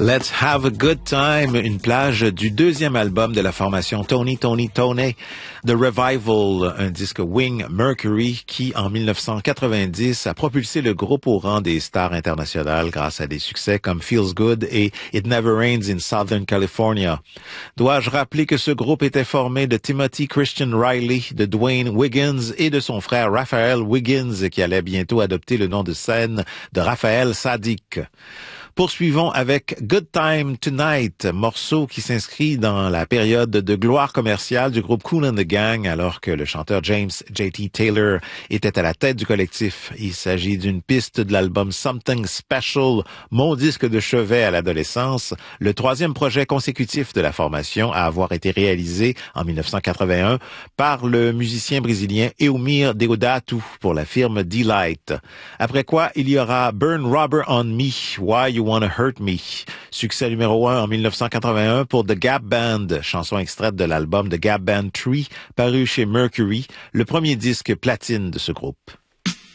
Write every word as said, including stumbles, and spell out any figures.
Let's Have a Good Time, une plage du deuxième album de la formation Tony Tony Tony, The Revival, un disque Wing Mercury qui, en dix-neuf cent quatre-vingt-dix, a propulsé le groupe au rang des stars internationales grâce à des succès comme Feels Good et It Never Rains in Southern California. Dois-je rappeler que ce groupe était formé de Timothy Christian Riley, de Dwayne Wiggins et de son frère Raphael Wiggins, qui allait bientôt adopter le nom de scène de Raphaël Saadiq. Poursuivons avec Good Time Tonight, morceau qui s'inscrit dans la période de gloire commerciale du groupe Kool and the Gang, alors que le chanteur James J T Taylor était à la tête du collectif. Il s'agit d'une piste de l'album Something Special, mon disque de chevet à l'adolescence, le troisième projet consécutif de la formation à avoir été réalisé en dix-neuf cent quatre-vingt-un par le musicien brésilien Eumir Deodato pour la firme Delight. Après quoi, il y aura Burn Rubber on Me, Why You Wanna Hurt Me, succès numéro un en dix-neuf cent quatre-vingt-un pour The Gap Band, chanson extraite de l'album The Gap Band trois, paru chez Mercury, le premier disque platine de ce groupe.